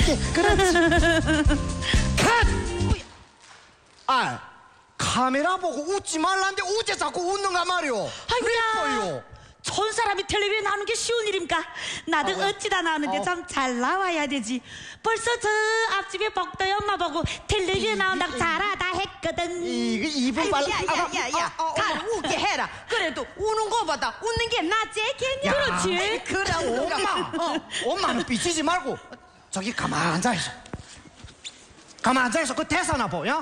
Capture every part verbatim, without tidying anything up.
이렇게 그렇지. 컷. 아, 카메라 보고 웃지 말라는데 어째 자꾸 웃는가 말이오. 아이고야, 좋은 사람이 텔레비에 나오는 게 쉬운 일입니까? 나도 아, 어찌다 나오는데 어. 참 잘 나와야 되지. 벌써 저 앞집에 복도의 엄마 보고 텔레비에 나온다고 잘하다 했거든. 이거 이분 빨라. 야야야야야, 가 웃게 해라. 그래도 우는 거보다 웃는 게 낫지 않겠냐? 그렇지. 그럼 엄마, 어, 엄마는 삐치지 말고 저기 가만 앉아 있어. 가만 앉아 있어. 그 대사나 보여?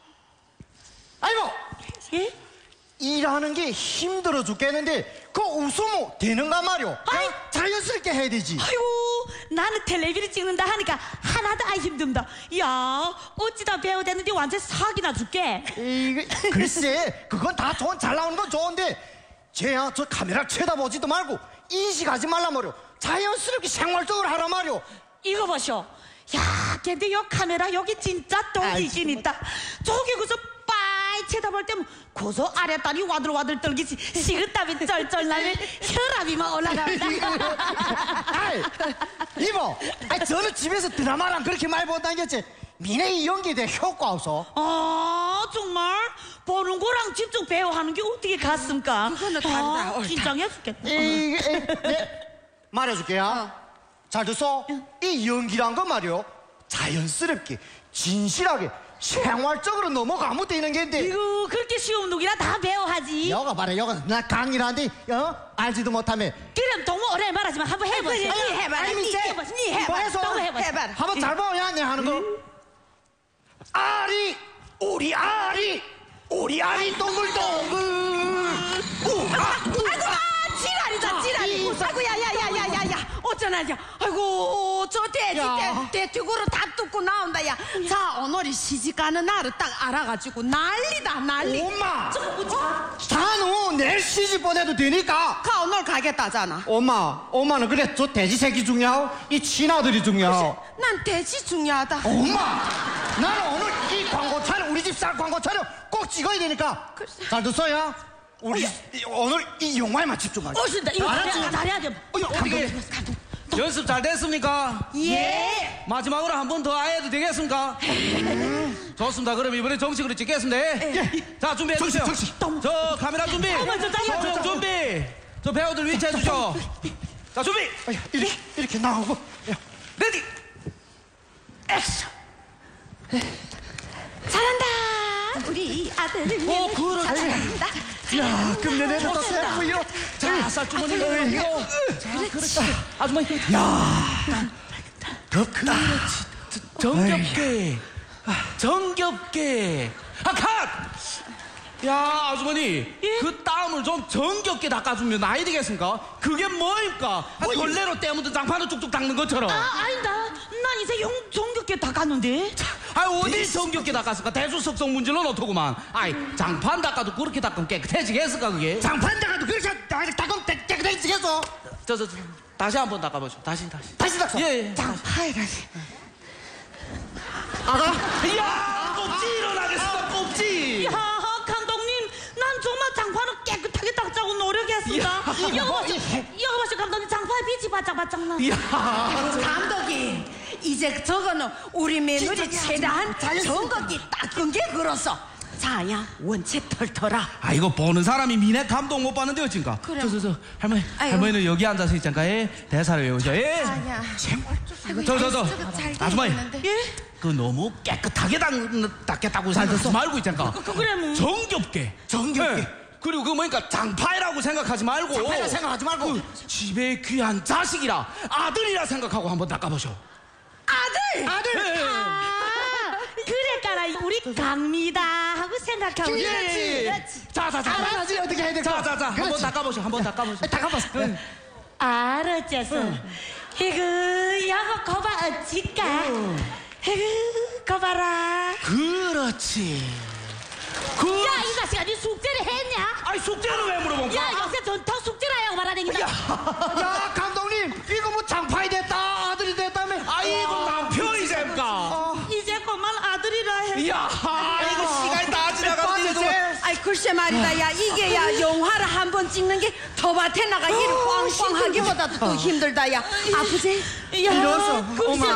아이고, 예? 일하는 게 힘들어 죽겠는데 그 웃으면 되는가 말이오. 아이. 어? 자연스럽게 해야 되지. 아이고, 나는 텔레비를 찍는다 하니까 하나도 안 힘듭니다. 야, 어찌다 배우 됐는데 완전 사기나 줄게. 이거 글쎄, 그건 다 좋은 잘 나오는 건 좋은데 쟤야 저 카메라 쳐다보지도 말고 인식하지 말라 말이오. 자연스럽게 생활적으로 하라 말이오. 이거 보쇼. 야, 근데 요 카메라 여기 진짜 독이긴 있다. 저기 그저 빠이 쳐다볼 때면 고소 아랫다리 와들와들 떨기지 식은땀이 쩔쩔 나면 혈압이 막 올라간다. 아이, 이모, 아이, 저는 집에서 드라마랑 그렇게 많이 본다겠지. 미네 이 연기에 대해 효과 없어. 아, 정말 보는 거랑 직접 배워하는 게 어떻게 같습니까? 그거는 다르다. 아, 옳다. 긴장해 죽겠다. 이, 이, 네, 말해줄게요. 잘 듣소. 이 연기란 건 말이요, 자연스럽게 진실하게 생활적으로 넘어가면 되는 게인데. 이거 그렇게 쉬운 놈이라 다 배워하지. 여가 말해, 여가 나 강이라는데 어? 알지도 못하며. 그럼 너무 오래 말하지만 한번 해보세요. 니 해봐라. 아니, 니 이제 해봐. 니 해봐. 뭐 해서? 너무 해봐. 해봐라. 한번 잘 봐야 내 하는 거. 아리, 우리 아리, 우리 아리 동글동글. 우, 아, 아이고, 아, 지랄이다, 지랄이. 아이고, 야야야야야야. 어쩌나냐. 아이고, 저 돼지, 야. 돼, 돼지고로 다 뜯고 나온다, 야. 자, 오늘이 시집가는 날을 딱 알아가지고 난리다, 난리. 엄마, 어? 단우 내일 시집 보내도 되니까. 가, 오늘 가겠다잖아. 엄마, 엄마는 그래 저 돼지 새끼 중요하고 이 친아들이 중요하고. 난 돼지 중요하다. 엄마, 나는 오늘 이 광고 촬영, 우리 집 쌀 광고 촬영 꼭 찍어야 되니까. 잘 듣어요. 우리 이- 오늘 이 영화에만 집중하자. 오신다. 이거 알았지? 잘해야, 잘해야 돼. 어여, 어떻게 연습 잘 됐습니까? 예. 마지막으로 한 번 더 해도 되겠습니까? 좋습니다. 그럼 이번에 정식으로 찍겠습니다. 자, 준비해 주세요. 정식, 정식. 저 카메라 준비. 어머, 저 장난, 저 소형 준비. 저 배우들 위치해 주죠. 자, 준비. 어여, 이렇게 이렇게 나오고. 야, 레디. 액션. 잘한다. 우리 아들을 오, 그렇지. 잘한다. 야, 끝내내는 또 셀프로. 자, 쌀주머니로 이거. 자, 그렇지. 아줌마 이거. 더 크다. 정겹게. 정겹게. 아, 컷! 야, 아주머니. 그 땀을 좀 정겹게 닦아주면 나이 되겠습니까? 그게 뭐입니까? 아, 걸레로 때묻은 장판을 쭉쭉 닦는 것처럼. 아, 아니다. 난 이제 용 정겹게 다 갔는데. 아, 어디 정겹게 닦았을까? 대수석성 문제는 어떻구만. 아이, 장판 닦아도 그렇게 닦으면 깨끗해지겠을까, 그게? 장판다가도 그렇게 닦으면 깨끗해지겠어. 저, 저, 저, 다시 한 번 닦아보죠. 다시, 다시. 다시 닦어. 예, 예. 장파에 다시. 아가. 이야, 꼽지 일어나겠습니다, 꼽지. 야, 감독님, 난 정말 장판을 깨끗하게 닦자고 노력했습니다. 여기 뭐, 보시, 여기 보시, 감독님, 장판에 빛이 바짝바짝 나. 이야. 감독이 이제 저거는 우리 며느리 진짜 최대한 자연스럽게. 정확히 닦은 게 그렇소. 자야 원체 털털아. 아, 이거 보는 사람이 미네 감동 못 받는데 어쩐가? 그래. 저, 저, 저, 할머니, 아유. 할머니는 여기 앉아서 있잖까, 예? 대사를 외우죠, 예? 아야. 저, 저, 저, 잘 아주머니. 되겠는데. 예? 그 너무 깨끗하게 닦, 닦겠다고 생각하지 말고 있잖까. 그, 그, 그래, 뭐. 정겹게. 정겹게. 예. 그리고 그 뭐니까 장파이라고 생각하지 말고. 장파이라 생각하지 말고. 그 집에 귀한 자식이라 아들이라 생각하고 한번 닦아보쇼. 아들. 아들. 예. 아, 그랬까라. 우리 강미다 하고 생각하고. 예. 그렇지. 자, 자, 자. 알아야지 어떻게 해야 될까. 자, 자, 자. 한번 그렇지. 닦아보쇼. 한번 닦아보쇼. 닦아봤어. 알았겠어. 이거 여거 거봐 어찌까. 이거 거봐라. 그렇지. 그. 야, 이 자식아, 니 숙제를 했냐? 아니, 숙제는 왜 물어본 야, 거야? 요새 전통 숙제라고 말하는 야, 감독님, 이거 뭐 장파이 됐다, 아들이 됐다며. 아이고, 남편이 됩니까? 이제 그만 아들이라 해. 이야, 이거 시간이 다 지나갔는데. 빠지지? 아이 글쎄 말이다. 야 이게 야 영화를 한 번 찍는 게 더밭에 나가 일 꽝꽝하기보다도 또 힘들다. 야 아프지? 야, 이랬어. 글쎄 어머.